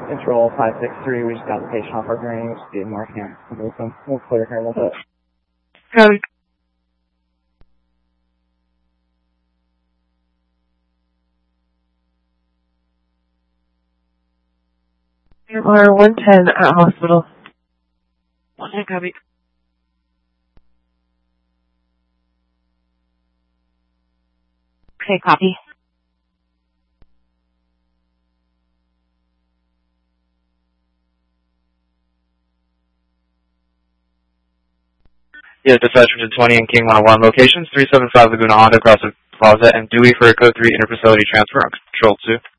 Control 563, we just got the patient off our gurney, we'll just be more here. We'll clear here a little bit. Copy. AMR 110 at hospital. 110, copy. Okay, copy. Yes, dispatch to 20 and King 101 locations, 375 Laguna Honda across the plaza and Dewey for a code 3 interfacility transfer on control 2.